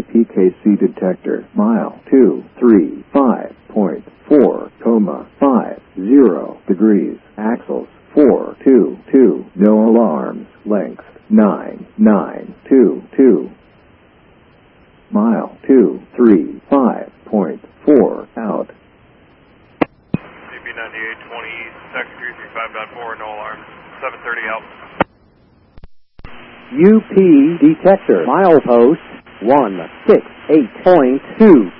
PKC detector, mile 235.4, 50 degrees, axles 422, no alarms, length 9922, mile 235.4, out. CB9820, taxi 335.4, no alarms, 730 out. UP detector, milepost 168.2.